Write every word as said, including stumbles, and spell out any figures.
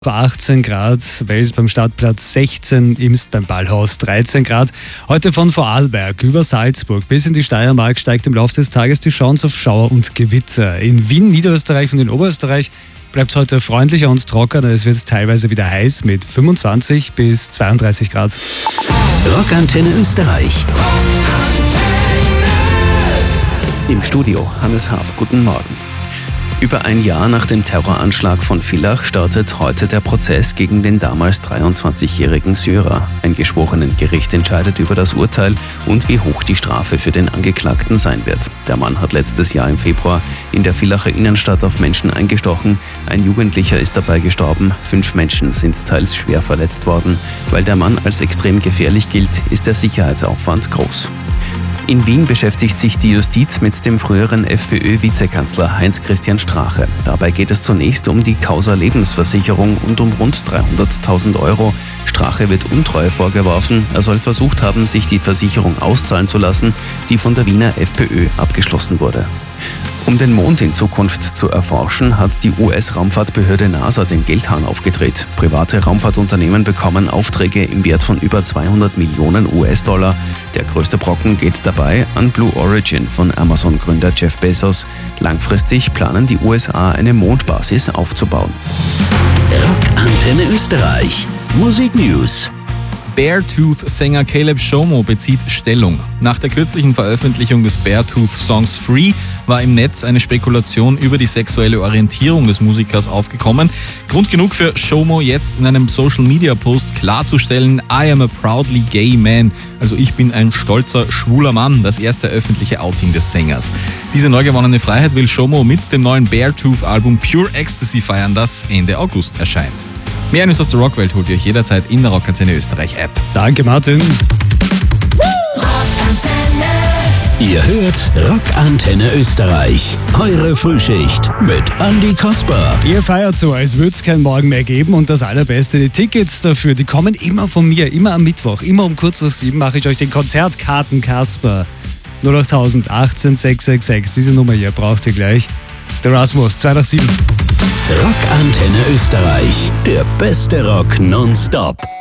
achtzehn Grad, Wels beim Stadtplatz sechzehn, Imst beim Ballhaus dreizehn Grad. Heute von Vorarlberg über Salzburg bis in die Steiermark steigt im Laufe des Tages die Chance auf Schauer und Gewitter. In Wien, Niederösterreich und in Oberösterreich bleibt es heute freundlicher und trockener. Es wird teilweise wieder heiß mit fünfundzwanzig bis zweiunddreißig Grad. Rockantenne Österreich. Im Studio Hannes Hab. Guten Morgen. Über ein Jahr nach dem Terroranschlag von Villach startet heute der Prozess gegen den damals dreiundzwanzigjährigen Syrer. Ein Geschworenengericht entscheidet über das Urteil und wie hoch die Strafe für den Angeklagten sein wird. Der Mann hat letztes Jahr im Februar in der Villacher Innenstadt auf Menschen eingestochen. Ein Jugendlicher ist dabei gestorben. Fünf Menschen sind teils schwer verletzt worden. Weil der Mann als extrem gefährlich gilt, ist der Sicherheitsaufwand groß. In Wien beschäftigt sich die Justiz mit dem früheren FPÖ-Vizekanzler Heinz-Christian Strache. Dabei geht es zunächst um die Causa Lebensversicherung und um rund dreihunderttausend Euro. Strache wird Untreue vorgeworfen. Er soll versucht haben, sich die Versicherung auszahlen zu lassen, die von der Wiener FPÖ abgeschlossen wurde. Um den Mond in Zukunft zu erforschen, hat die U S-Raumfahrtbehörde NASA den Geldhahn aufgedreht. Private Raumfahrtunternehmen bekommen Aufträge im Wert von über zweihundert Millionen U S-Dollar. Der größte Brocken geht dabei an Blue Origin von Amazon-Gründer Jeff Bezos. Langfristig planen die U S A, eine Mondbasis aufzubauen. Rockantenne Österreich. Musik News. Beartooth-Sänger Caleb Shomo bezieht Stellung. Nach der kürzlichen Veröffentlichung des Beartooth-Songs Free war im Netz eine Spekulation über die sexuelle Orientierung des Musikers aufgekommen. Grund genug für Shomo, jetzt in einem Social-Media-Post klarzustellen: I am a proudly gay man. Also ich bin ein stolzer, schwuler Mann. Das erste öffentliche Outing des Sängers. Diese neu gewonnene Freiheit will Shomo mit dem neuen Beartooth-Album Pure Ecstasy feiern, das Ende August erscheint. Mehr News aus der Rockwelt holt ihr euch jederzeit in der Rockantenne Österreich App. Danke, Martin. Ihr hört Rockantenne Österreich. Eure Frühschicht mit Andi Kasper. Ihr feiert so, als würde es keinen Morgen mehr geben, und das Allerbeste, die Tickets dafür, die kommen immer von mir, immer am Mittwoch, immer um kurz nach sieben mache ich euch den Konzertkarten Kasper. null acht null null achtzehn sechs sechs sechs, diese Nummer hier braucht ihr gleich. Der Rasmus, zwei nach sieben. Rockantenne Österreich, der beste Rock nonstop.